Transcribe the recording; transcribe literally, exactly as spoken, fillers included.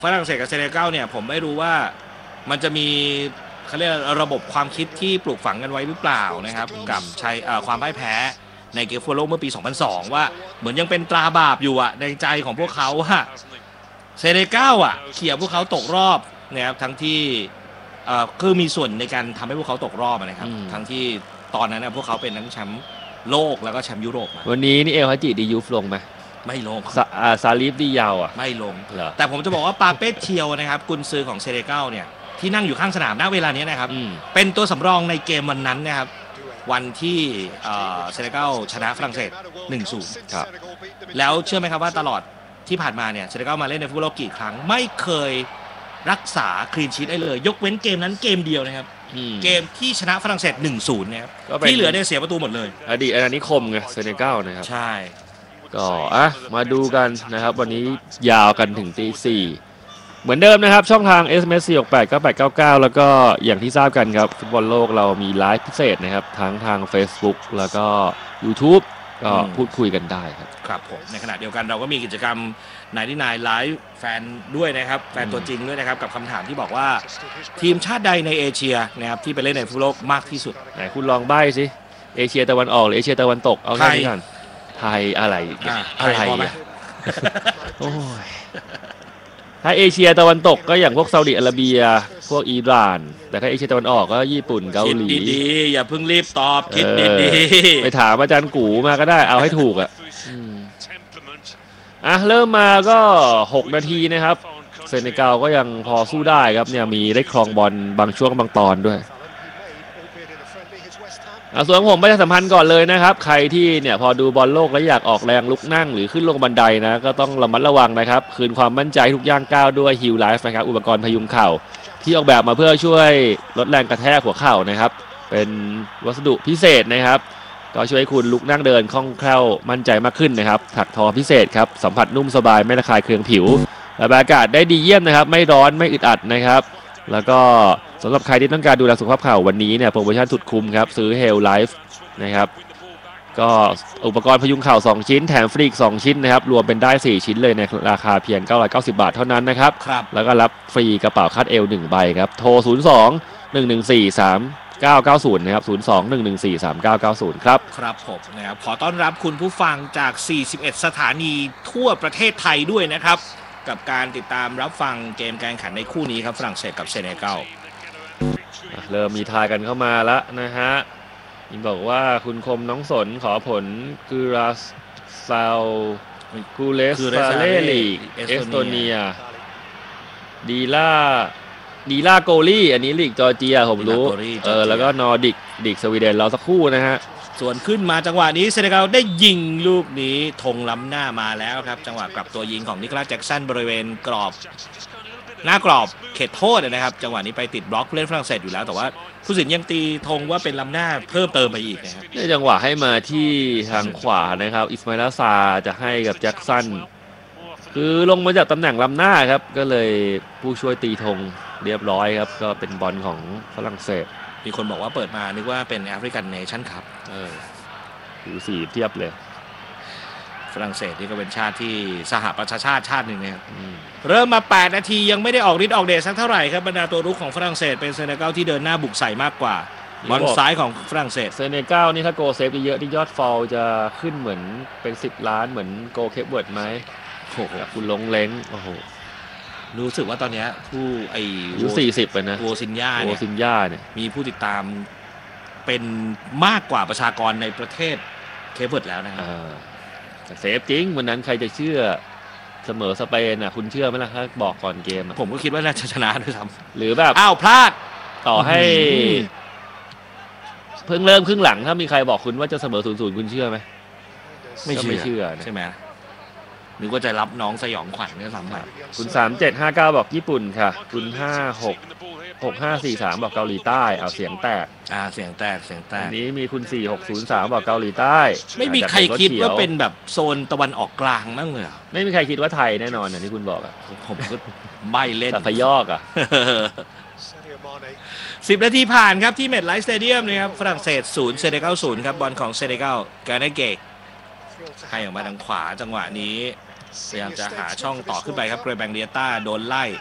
ฝรั่งเศสกับเซเนกัลเนี่ยผมไม่รู้ว่ามันจะมีเขาเรียกระบบความคิดที่ปลูกฝังกันไว้หรือเปล่านะครับกับชัยความพ่ายแพ้ในเกมฟุตบอลโลกเมื่อปีสองพันสองว่าเหมือนยังเป็นตราบาปอยู่อะในใจของพวกเขาว่าเซเนกัลอะเขี่ยพวกเขาตกรอบนะครับทั้งที่คือมีส่วนในการทำให้พวกเขาตกรอบนะครับทั้งที่ตอนนั้นพวกเขาเป็นทั้งแชมป์โลกแล้วก็แชมป์ยุโรปวันนี้นี่เอลฮัจิดียูฟลงไหมไม่ลงซาลิฟดียาวอ่ะไม่ลงแต่ผมจะบอกว่าปาเป้เทียวนะครับกุนซือของเซเนกัลเนี่ยที่นั่งอยู่ข้างสนามณเวลานี้นะครับเป็นตัวสำรองในเกมวันนั้นนะครับวันที่เซเนกัลชนะฝรั่งเศส หนึ่งศูนย์ ครับแล้วเชื่อไหมครับว่าตลอดที่ผ่านมาเนี่ยเซเนกัลมาเล่นในฟุตบอลโลกกี่ครั้งไม่เคยรักษาคลีนชีทได้เลยยกเว้นเกมนั้นเกมเดียวนะครับเกมที่ชนะฝรั่งเศส หนึ่งศูนย์ นะครับที่เหลือเนี่ยเสียประตูหมดเลยอดีตอาณานิคมไงเซเนกัลนะครับใช่ก็อ่ะมาดูกันนะครับวันนี้ยาวกันถึงตีสี่เหมือนเดิมนะครับช่องทาง เอส เอ็ม เอส สี่ หก แปด เก้า แปด เก้า เก้าแล้วก็อย่างที่ทราบกันครับฟุตบอลโลกเรามีไลฟ์พิเศษนะครับทั้งทาง Facebook แล้วก็ YouTube ก็พูดคุยกันได้ครับครับผมในขณะเดียวกันเราก็มีกิจกรรมไนน์ตี้ไนน์ไลฟ์แฟนด้วยนะครับแฟนตัวจริงด้วยนะครับกับคำถามที่บอกว่าทีมชาติใดในเอเชียนะครับที่ไปเล่นในฟุตบอลโลกมากที่สุดไหนคุณลองใบ้สิเอเชียตะวันออกหรือเอเชียตะวันตกเอาแค่นี้ก่อนไทยอะไรอะไรโอ้ยถ้าเอเชียตะวันตกก็อย่างพวกซาอุดิอาระเบียพวกอิหร่านแต่ถ้าเอเชียตะวันออกก็ญี่ปุ่นเกาหลีคิดดีๆอย่าเพิ่งรีบตอบคิดดีๆไปถามอาจารย์กูมาก็ได้เอาให้ถูกอ่ะอ่ะเริ่มมาก็หกนาทีนะครับเซเนกัลก็ยังพอสู้ได้ครับเนี่ยมีได้ครองบอลบางช่วงบางตอนด้วยส่วนผมประชาสัมพันธ์ก่อนเลยนะครับใครที่เนี่ยพอดูบอลโลกแล้วอยากออกแรงลุกนั่งหรือขึ้นลงบันไดนะก็ต้องระมัดระวังนะครับคืนความมั่นใจทุกย่างก้าวด้วยฮิลไลฟ์นะครับอุปกรณ์พยุงเข่าที่ออกแบบมาเพื่อช่วยลดแรงกระแทกหัวเข่านะครับเป็นวัสดุพิเศษนะครับก็ช่วยให้คุณลุกนั่งเดินคล่องแคล่วมั่นใจมากขึ้นนะครับถักทอพิเศษครับสัมผัสนุ่มสบายไม่ระคายเคืองผิวระบายอากาศได้ดีเยี่ยมนะครับไม่ร้อนไม่อึดอัดนะครับแล้วก็สำหรับใครที่ต้องการดูแลสุขภาพเข่าวันนี้เนี่ยโปรโมชั่นสุดคุ้มครับซื้อ Health Life นะครับก็อุปกรณ์พยุงเข่าสองชิ้นแถมฟรีอีกสองชิ้นนะครับรวมเป็นได้สี่ชิ้นเลยในราคาเพียงเก้าร้อยเก้าสิบบาทเท่านั้นนะครับแล้วก็รับฟรีกระเป๋าคาดเอวหนึ่งใบครับโทรศูนย์ สอง หนึ่ง หนึ่ง สี่ สาม เก้า เก้า ศูนย์นะครับศูนย์ สอง หนึ่ง หนึ่ง สี่ สาม เก้า เก้า ศูนย์ครับครับผมนะครับขอต้อนรับคุณผู้ฟังจากสี่สิบเอ็ดสถานีทั่วประเทศไทยด้วยนะครับกับการติดตามรับฟังเกมการแข่งขันในคู่นี้ครับฝรั่งเศสกับเซเนกัลเริ่มมีทายกันเข้ามาแล้วนะฮะยินบอกว่าคุณคมน้องสนขอผลกูราซาวกูเลสฟาเล่ลีกเอสโตเนียดีล่าดีล่าโกลี่อันนี้ลีกจอร์เจียผมรู้เออแล้วก็นอร์ดิกดิกสวีเดนเราสักครู่นะฮะส่วนขึ้นมาจังหวะนี้เซเนกัลได้ยิงลูกนี้ธงล้ำหน้ามาแล้วครับจังหวะกลับตัวยิงของนิโคลัสแจ็กสันบริเวณกรอบหน้ากรอบเขตโทษนะครับจังหวะนี้ไปติดบล็อกเล่นฝรั่งเศสอยู่แล้วแต่ว่าผู้สินยังตีธงว่าเป็นล้ำหน้าเพิ่มเติมไปอีกนะครับในจังหวะให้มาที่ทางขวานะครับอิสมาอิลซาจะให้กับแจ็กสันคือลงมาจากตำแหน่งล้ำหน้าครับก็เลยผู้ช่วยตีธงเรียบร้อยครับก็เป็นบอลของฝรั่งเศสมีคนบอกว่าเปิดมานึกว่าเป็นแอฟริกันเนชั่นคัพเออดูสีเทียบเลยฝรั่งเศสนี่ก็เป็นชาติที่สหประชาชาติชาติหนึ่งนะครับเริ่มมาแปดนาทียังไม่ได้ออกฤทธิ์ออกเดชสักเท่าไหร่ครับบรรดาตัวรุกของฝรั่งเศสเป็นเซเนกัลที่เดินหน้าบุกใส่มากกว่าบอลซ้ายของฝรั่งเศสเซเนกัลนี่ถ้าโกเซฟเยอะที่ยอดฟอลจะขึ้นเหมือนเป็นสิบล้านเหมือนโกเคปเวิร์ดไหมโอ้โหคุณลงเล้งโอ้โหรู้สึกว่าตอนนี้ผู้ไอ้อายุสี่สิบเลยนะโวซินญาเนี่ยโวซินญาเนี่ยมีผู้ติดตามเป็นมากกว่าประชากรในประเทศเคปเวิร์ดแล้วนะครับเซฟจริงวันนั้นใครจะเชื่อเสมอสเปนอ่ะคุณเชื่อไหมล่ะถ้าบอกก่อนเกมผมก็คิดว่าน่าจะชนะด้วยซ้ำหรือแบบอ้าวพลาดต่อให้เพิ่งเริ่มครึ่งหลังถ้ามีใครบอกคุณว่าจะเสมอศูนย์ศูนย์คุณเชื่อไหมไม่เชื่อใช่ไหมนึกว่าจะรับน้องสยองขวัญด้วยซ้ำไปคุณสามเจ็ดห้าเก้าบอกญี่ปุ่นค่ะคุณห้าหกหกห้าสี่สามบอกเกาหลีใต้เอาเสียงแตกอ่าเสียงแตกเสียงแตกอันนี้มีคุณสี่หกศูนย์สามบอกเกาหลีใต้ไม่มีใครคิดว่าเป็นแบบโซนตะวันออกกลางมั้งเลยไม่มีใครคิดว่าไทยแน่นอนอย่างที่คุณบอกอ่ะผมก็ใบเล่นแต่พยอกอ่ะสิบนาทีผ่านครับที่เมทไลฟ์สเตเดียมนะครับฝรั่งเศสศูนย์เซเนกัลศูนย์ครับบอลของเซเนกัลการ์เนเกตให้ออกมาทางขวาจังหวะนี้พยายามจะหาช่องต่อขึ้นไปครับเกรแบงเดียต้าโดนไล่